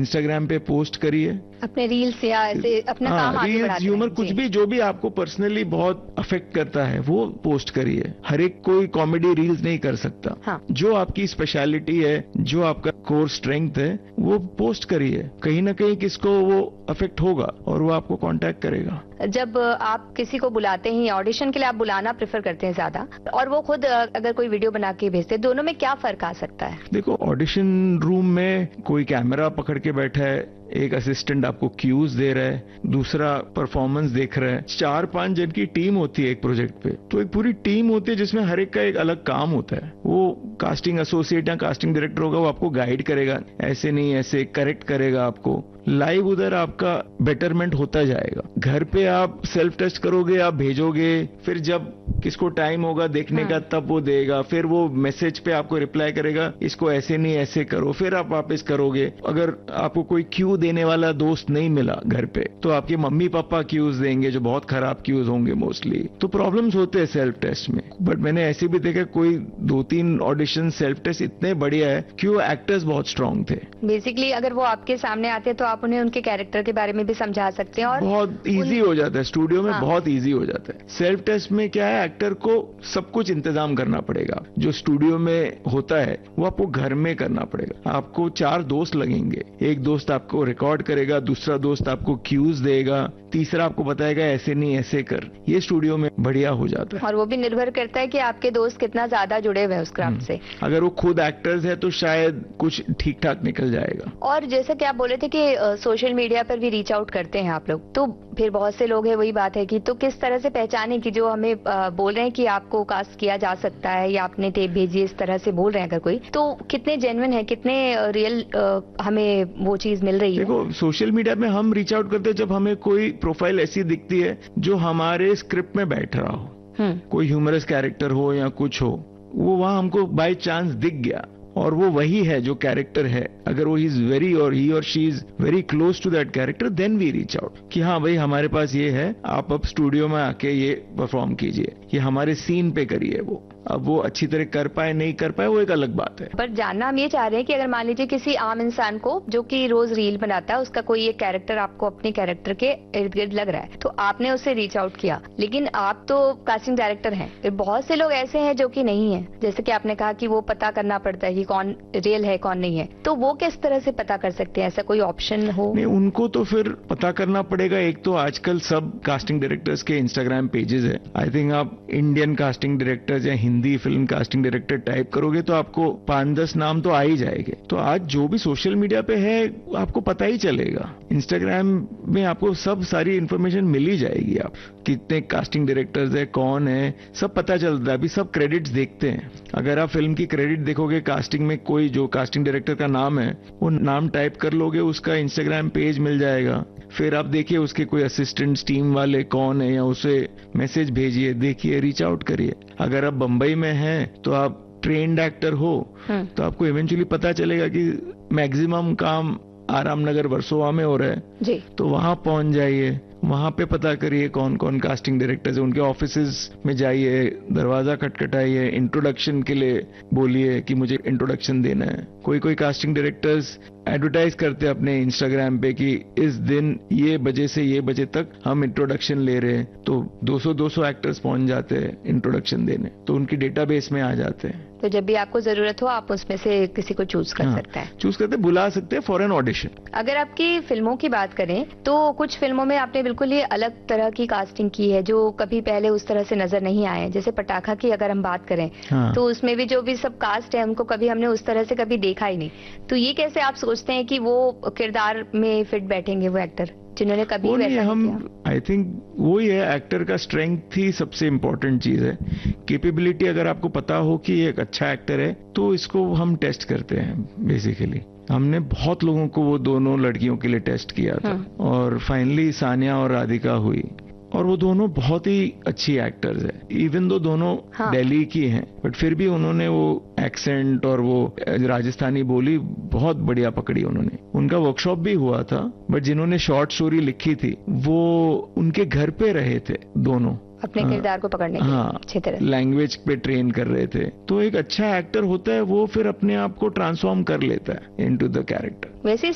Instagram पे post करिए, अपने रील्स या ऐसे अपना काम आगे बढ़ाते रील्स, ह्यूमर, रहें। कुछ जी। भी जो भी आपको पर्सनली बहुत अफेक्ट करता है वो पोस्ट करिए। हर एक कोई कॉमेडी रील्स नहीं कर सकता। हाँ। जो आपकी स्पेशलिटी है, जो आपका कोर स्ट्रेंथ है, वो पोस्ट करिए। कहीं ना कहीं किसको वो अफेक्ट होगा और वो आपको कांटेक्ट करेगा। जब आप किसी को बुलाते हैं, ऑडिशन के लिए आप बुलाना प्रेफर करते हैं ज्यादा, और वो खुद अगर कोई वीडियो बना के भेजते हैं, दोनों में क्या फर्क आ सकता है? देखो, ऑडिशन रूम में कोई कैमरा पकड़ के बैठा है, एक असिस्टेंट आपको क्यूज दे रहा है, दूसरा परफॉर्मेंस देख रहा है। 4-5 जन की टीम होती है एक प्रोजेक्ट पे, तो एक पूरी टीम होती है जिसमें हर एक का एक अलग काम होता है। वो कास्टिंग एसोसिएट या कास्टिंग डायरेक्टर होगा, वो आपको गाइड करेगा, ऐसे नहीं ऐसे करेक्ट करेगा आपको। लाइव उधर आपका बेटरमेंट होता जाएगा। घर पे आप सेल्फ टेस्ट करोगे, आप भेजोगे, फिर जब किसको टाइम होगा देखने का तब वो देगा, फिर वो मैसेज पे आपको रिप्लाई करेगा, इसको ऐसे नहीं ऐसे करो, फिर आप वापस करोगे। अगर आपको कोई क्यू देने वाला दोस्त नहीं मिला घर पे, तो आपके मम्मी पापा क्यूज देंगे, जो बहुत खराब क्यूज होंगे मोस्टली। तो प्रॉब्लम्स होते हैं सेल्फ टेस्ट में। बट मैंने ऐसे भी देखा, कोई 2-3 ऑडिशन सेल्फ टेस्ट इतने बढ़िया है कि वो एक्टर्स बहुत स्ट्रांग थे। बेसिकली अगर वो आपके सामने आते हैं तो आप उन्हें उनके कैरेक्टर के बारे में भी समझा सकते हैं, और बहुत इजी हो जाता है स्टूडियो में। हाँ। बहुत इजी हो जाता है। सेल्फ टेस्ट में क्या है, एक्टर को सब कुछ इंतजाम करना पड़ेगा। जो स्टूडियो में होता है वो आपको घर में करना पड़ेगा। आपको 4 दोस्त लगेंगे, एक दोस्त आपको रिकॉर्ड करेगा, दूसरा दोस्त आपको क्यूज देगा, तीसरा आपको बताएगा ऐसे नहीं ऐसे कर। ये स्टूडियो में बढ़िया हो जाता है। और वो भी निर्भर करता है कि आपके दोस्त कितना ज्यादा जुड़े हुए हैं उस क्राफ्ट से। अगर वो खुद एक्टर्स है तो शायद कुछ ठीक ठाक निकल जाएगा। और जैसा कि आप बोले थे कि सोशल मीडिया पर भी रीच आउट करते हैं आप लोग, तो फिर बहुत से लोग हैं, वही बात है कि तो किस तरह से पहचाने कि जो हमें बोल रहे हैं कि आपको कास्ट किया जा सकता है या आपने टेप भेजी, इस तरह से बोल रहे हैं अगर कोई, तो कितने जेन्युइन है, कितने रियल हमें वो चीज मिल रही है? देखो, सोशल मीडिया में हम रीच आउट करते हैं जब हमें कोई प्रोफाइल ऐसी दिखती है जो हमारे स्क्रिप्ट में बैठ रहा हो। कोई ह्यूमरस कैरेक्टर हो या कुछ हो, वो वहां हमको बाय चांस दिख गया और वो वही है जो कैरेक्टर है। अगर वो ही और she is very close to that character, then we reach out कि हाँ भाई, हमारे पास ये है, आप अब स्टूडियो में आके ये परफॉर्म कीजिए, ये हमारे सीन पे करिए। वो अब वो अच्छी तरह कर पाए नहीं कर पाए वो एक अलग बात है। पर जानना हम ये चाह रहे हैं कि अगर मान लीजिए किसी आम इंसान को जो कि रोज रील बनाता है, उसका कोई एक कैरेक्टर आपको अपने कैरेक्टर के इर्द गिर्द लग रहा है, तो आपने उससे रीच आउट किया, लेकिन आप तो कास्टिंग डायरेक्टर हैं, फिर बहुत से लोग ऐसे हैं जो कि नहीं है, जैसे कि आपने कहा कि वो पता करना पड़ता है कि कौन रियल है कौन नहीं है, तो वो किस तरह से पता कर सकते हैं? ऐसा कोई ऑप्शन हो? नहीं, उनको तो फिर पता करना पड़ेगा। एक तो आजकल सब कास्टिंग डायरेक्टर्स के इंस्टाग्राम पेजेस है। आई थिंक आप इंडियन कास्टिंग डायरेक्टर्स या Hindi film casting director type करोगे तो आपको 5-10 नाम तो आ ही जाएंगे। तो आज जो भी सोशल मीडिया पे है आपको पता ही चलेगा। इंस्टाग्राम में आपको सब सारी इंफॉर्मेशन मिल ही जाएगी। आप कितने कास्टिंग डायरेक्टर्स है, कौन है, सब पता चलता है। अभी सब क्रेडिट्स देखते हैं। अगर आप फिल्म की क्रेडिट देखोगे, कास्टिंग में कोई जो कास्टिंग डायरेक्टर का नाम है वो नाम टाइप कर लोगे, उसका इंस्टाग्राम पेज मिल जाएगा। फिर आप देखिए उसके कोई असिस्टेंट टीम वाले कौन है, या उसे मैसेज भेजिए, देखिए, रीच आउट करिए। अगर आप बंबई में हैं तो आप ट्रेन्ड एक्टर हो तो आपको इवेंचुअली पता चलेगा कि मैक्सिमम काम आराम नगर वर्सोवा में हो रहा है जी, तो वहां पहुंच जाइए, वहां पे पता करिए कौन कौन कास्टिंग डायरेक्टर्स है, उनके ऑफिसेज में जाइए, दरवाजा खटखटाइए, इंट्रोडक्शन के लिए बोलिए कि मुझे इंट्रोडक्शन देना है। कोई कास्टिंग डायरेक्टर्स एडवर्टाइज करते हैं अपने इंस्टाग्राम पे कि इस दिन ये बजे से ये बजे तक हम इंट्रोडक्शन ले रहे हैं, तो 200 एक्टर्स पहुंच जाते हैं इंट्रोडक्शन देने, तो उनकी डेटाबेस में आ जाते हैं। तो जब भी आपको जरूरत हो आप उसमें से किसी को चूज कर सकते हैं। चूज करते, बुला सकते हैं फॉर एन ऑडिशन। अगर आपकी फिल्मों की बात करें तो कुछ फिल्मों में आपने बिल्कुल ही अलग तरह की कास्टिंग की है जो कभी पहले उस तरह से नजर नहीं आए। जैसे पटाखा की अगर हम बात करें तो उसमें भी जो भी सब कास्ट है उनको कभी हमने उस तरह से कभी देखा ही नहीं। तो ये कैसे आप सोचते हैं कि वो किरदार में फिट बैठेंगे वो एक्टर जिन्होंने कभी वैसा नहीं किया? आई थिंक वो ही है, एक्टर का स्ट्रेंथ ही सबसे इम्पोर्टेंट चीज है। कैपेबिलिटी अगर आपको पता हो कि ये एक अच्छा एक्टर है तो इसको हम टेस्ट करते हैं। बेसिकली हमने बहुत लोगों को वो दोनों लड़कियों के लिए टेस्ट किया था और फाइनली सानिया और राधिका हुई, और वो दोनों बहुत ही अच्छी एक्टर्स है। इवन दो दोनों दिल्ली की हैं, बट फिर भी उन्होंने वो एक्सेंट और वो राजस्थानी बोली बहुत बढ़िया पकड़ी उन्होंने। उनका वर्कशॉप भी हुआ था, बट जिन्होंने शॉर्ट स्टोरी लिखी थी वो उनके घर पे रहे थे दोनों, अपने किरदार को पकड़ने के लिए अच्छी तरह लैंग्वेज पे ट्रेन कर रहे थे। तो एक अच्छा एक्टर होता है वो फिर अपने आप को ट्रांसफॉर्म कर लेता है इनटू द कैरेक्टर। वैसे